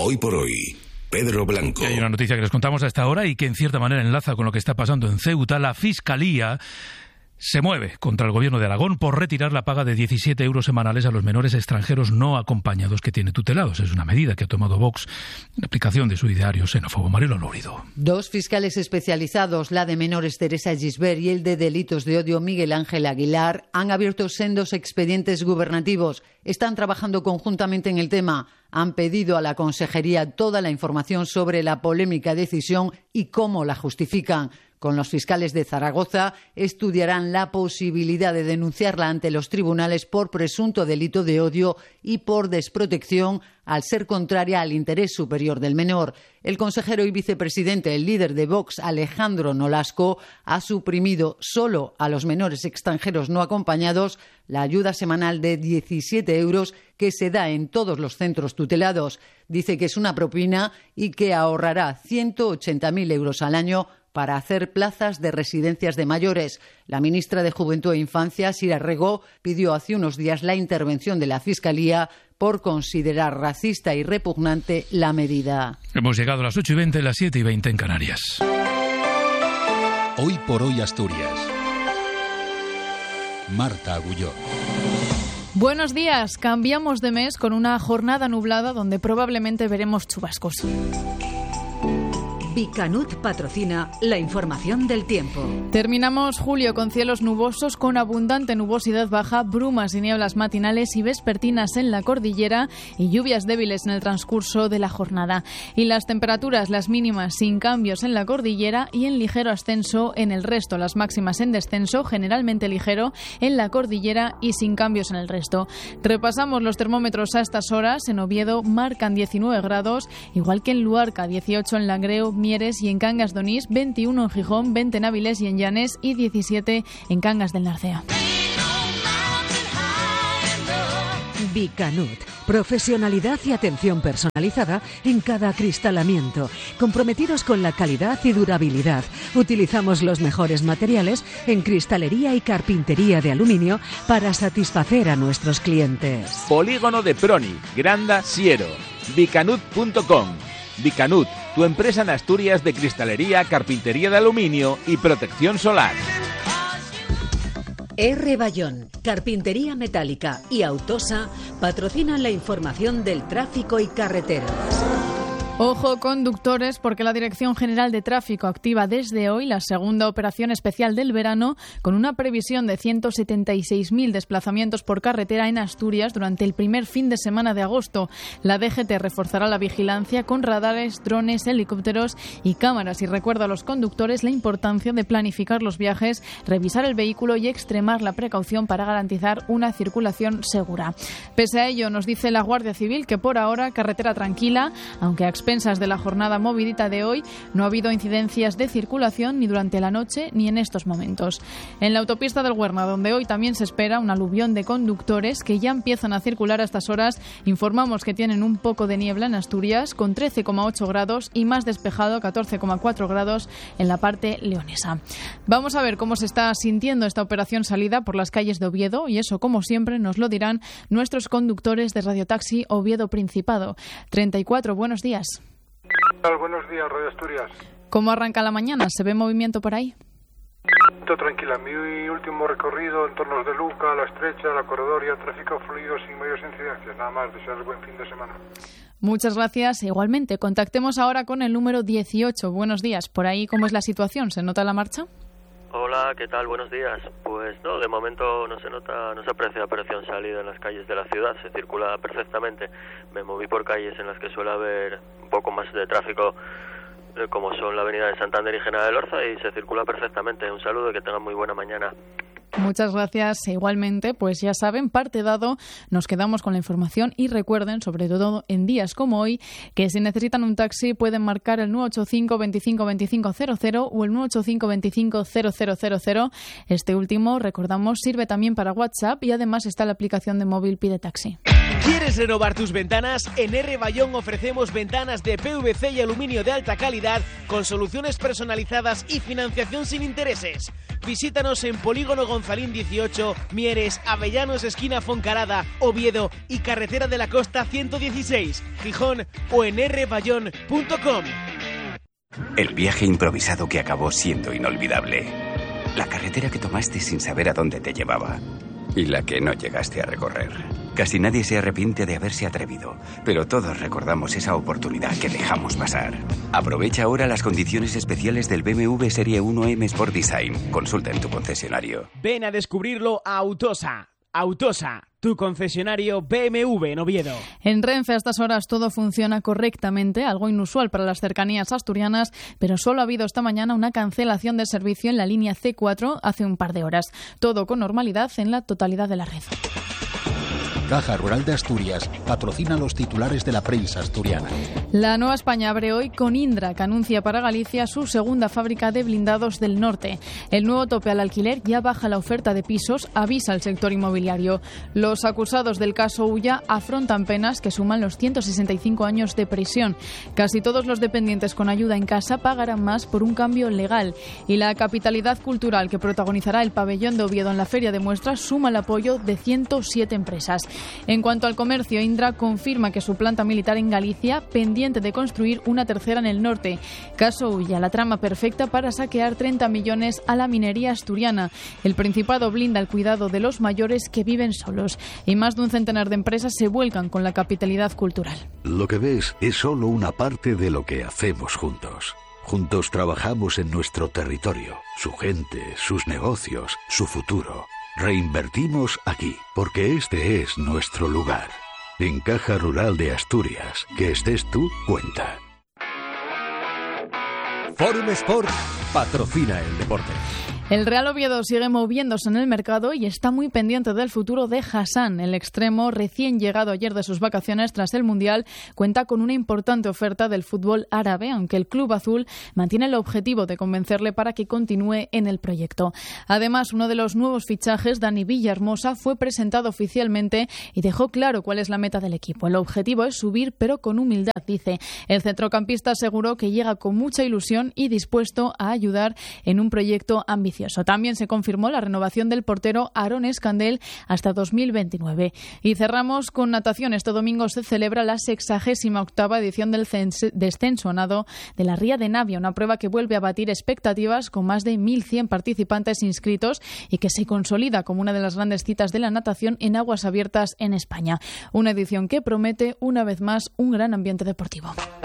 Hoy por hoy, Pedro Blanco. Hay una noticia que les contamos a esta hora y que en cierta manera enlaza con lo que está pasando en Ceuta. La Fiscalía se mueve contra el gobierno de Aragón por retirar la paga de 17 euros semanales a los menores extranjeros no acompañados que tiene tutelados. Es una medida que ha tomado Vox en aplicación de su ideario xenófobo. Marilo Lórido. Dos fiscales especializados, la de menores Teresa Gisbert y el de delitos de odio Miguel Ángel Aguilar, han abierto sendos expedientes gubernativos. Están trabajando conjuntamente en el tema. Han pedido a la Consejería toda la información sobre la polémica decisión y cómo la justifican. Con los fiscales de Zaragoza estudiarán la posibilidad de denunciarla ante los tribunales por presunto delito de odio y por desprotección al ser contraria al interés superior del menor. El consejero y vicepresidente, el líder de Vox, Alejandro Nolasco, ha suprimido solo a los menores extranjeros no acompañados la ayuda semanal de 17 euros que se da en todos los centros tutelados. Dice que es una propina y que ahorrará 180.000 euros al año para hacer plazas de residencias de mayores. La ministra de Juventud e Infancia, Sira Rego, pidió hace unos días la intervención de la Fiscalía por considerar racista y repugnante la medida. Hemos llegado a las 8:20, las 7:20 en Canarias. Hoy por hoy Asturias. Marta Agulló. Buenos días. Cambiamos de mes con una jornada nublada donde probablemente veremos chubascos. Bicanut patrocina la información del tiempo. Terminamos julio con cielos nubosos, con abundante nubosidad baja, brumas y nieblas matinales y vespertinas en la cordillera y lluvias débiles en el transcurso de la jornada. Y las temperaturas, las mínimas sin cambios en la cordillera y en ligero ascenso en el resto. Las máximas en descenso, generalmente ligero en la cordillera y sin cambios en el resto. Repasamos los termómetros a estas horas. En Oviedo marcan 19 grados, igual que en Luarca, 18 en Langreo, Mieres y en Cangas de Onís, 21 en Gijón, 20 en Áviles y en Llanes y 17 en Cangas del Narcea. Bicanut, profesionalidad y atención personalizada en cada acristalamiento, comprometidos con la calidad y durabilidad. Utilizamos los mejores materiales en cristalería y carpintería de aluminio para satisfacer a nuestros clientes. Polígono de Proni, Granda, Siero, bicanut.com. Bicanut, tu empresa en Asturias de cristalería, carpintería de aluminio y protección solar. R. Bayón, Carpintería Metálica y Autosa patrocinan la información del tráfico y carreteras. Ojo conductores, porque la Dirección General de Tráfico activa desde hoy la segunda operación especial del verano con una previsión de 176.000 desplazamientos por carretera en Asturias durante el primer fin de semana de agosto. La DGT reforzará la vigilancia con radares, drones, helicópteros y cámaras y recuerda a los conductores la importancia de planificar los viajes, revisar el vehículo y extremar la precaución para garantizar una circulación segura. Pese a ello, nos dice la Guardia Civil que por ahora carretera tranquila, aunque a expensas de la jornada movidita de hoy no ha habido incidencias de circulación ni durante la noche ni en estos momentos. En la autopista del Huerna, donde hoy también se espera un aluvión de conductores que ya empiezan a circular a estas horas, informamos que tienen un poco de niebla en Asturias con 13,8 grados y más despejado 14,4 grados en la parte leonesa. Vamos a ver cómo se está sintiendo esta operación salida por las calles de Oviedo y eso, como siempre, nos lo dirán nuestros conductores de Radiotaxi Oviedo Principado. 34, buenos días. Buenos días, Radio Asturias. ¿Cómo arranca la mañana? ¿Se ve movimiento por ahí? Todo tranquila. Mi último recorrido en torno de Luca, La Estrecha, La Corredoria, tráfico fluido sin mayores incidencias. Nada más, desear buen fin de semana. Muchas gracias. Igualmente, contactemos ahora con el número 18. Buenos días. ¿Por ahí cómo es la situación? ¿Se nota la marcha? Hola, ¿qué tal? Buenos días. Pues no, de momento no se nota, no se aprecia operación salida en las calles de la ciudad, se circula perfectamente. Me moví por calles en las que suele haber un poco más de tráfico, como son la avenida de Santander y General de Lorza, y se circula perfectamente. Un saludo y que tengan muy buena mañana. Muchas gracias. Igualmente, pues ya saben, parte dado, nos quedamos con la información y recuerden, sobre todo en días como hoy, que si necesitan un taxi pueden marcar el 985 25 25 00 o el 985 25 0000. Este último, recordamos, sirve también para WhatsApp y además está la aplicación de móvil Pide Taxi. ¿Quieres renovar tus ventanas? En R. Bayón ofrecemos ventanas de PVC y aluminio de alta calidad con soluciones personalizadas y financiación sin intereses. Visítanos en Polígono Gonzalín 18, Mieres, Avellanos, esquina Foncarada, Oviedo y Carretera de la Costa 116, Gijón o en rbayón.com. El viaje improvisado que acabó siendo inolvidable. La carretera que tomaste sin saber a dónde te llevaba. Y la que no llegaste a recorrer. Casi nadie se arrepiente de haberse atrevido, pero todos recordamos esa oportunidad que dejamos pasar. Aprovecha ahora las condiciones especiales del BMW Serie 1 M Sport Design. Consulta en tu concesionario. Ven a descubrirlo a Autosa. Autosa, tu concesionario BMW en Oviedo. En Renfe a estas horas todo funciona correctamente, algo inusual para las cercanías asturianas, pero solo ha habido esta mañana una cancelación de servicio en la línea C4 hace un par de horas. Todo con normalidad en la totalidad de la red. Caja Rural de Asturias patrocina los titulares de la prensa asturiana. La Nueva España abre hoy con Indra, que anuncia para Galicia su segunda fábrica de blindados del norte. El nuevo tope al alquiler ya baja la oferta de pisos, avisa el sector inmobiliario. Los acusados del caso Ulla afrontan penas que suman los 165 años de prisión. Casi todos los dependientes con ayuda en casa pagarán más por un cambio legal. Y la capitalidad cultural que protagonizará el pabellón de Oviedo en la Feria de Muestras suma el apoyo de 107 empresas. En cuanto al comercio, Indra confirma que su planta militar en Galicia, pendiente de construir una tercera en el norte. Caso Ulla, la trama perfecta para saquear 30 millones a la minería asturiana. El Principado blinda el cuidado de los mayores que viven solos. Y más de un centenar de empresas se vuelcan con la capitalidad cultural. Lo que ves es solo una parte de lo que hacemos juntos. Juntos trabajamos en nuestro territorio, su gente, sus negocios, su futuro. Reinvertimos aquí, porque este es nuestro lugar. En Caja Rural de Asturias, que estés tú, cuenta. Forum Sport patrocina el deporte. El Real Oviedo sigue moviéndose en el mercado y está muy pendiente del futuro de Hassan. El extremo, recién llegado ayer de sus vacaciones tras el Mundial, cuenta con una importante oferta del fútbol árabe, aunque el club azul mantiene el objetivo de convencerle para que continúe en el proyecto. Además, uno de los nuevos fichajes, Dani Villahermosa, fue presentado oficialmente y dejó claro cuál es la meta del equipo. El objetivo es subir, pero con humildad, dice. El centrocampista aseguró que llega con mucha ilusión y dispuesto a ayudar en un proyecto ambicioso. También se confirmó la renovación del portero Aaron Escandel hasta 2029. Y cerramos con natación. Este domingo se celebra la 68ª edición del descenso a nado de la Ría de Navia, una prueba que vuelve a batir expectativas con más de 1.100 participantes inscritos y que se consolida como una de las grandes citas de la natación en aguas abiertas en España. Una edición que promete, una vez más, un gran ambiente deportivo.